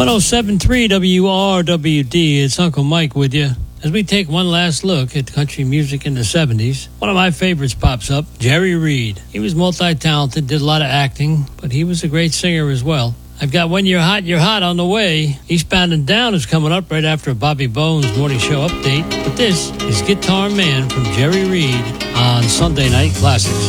107.3 WRWD. It's Uncle Mike with you. As we take one last look at country music in the 70s, one of my favorites pops up, Jerry Reed. He was multi-talented, did a lot of acting, but he was a great singer as well. I've got When You're Hot on the way. Eastbound and Down is coming up right after Bobby Bones' morning show update. But this is Guitar Man from Jerry Reed on Sunday Night Classics.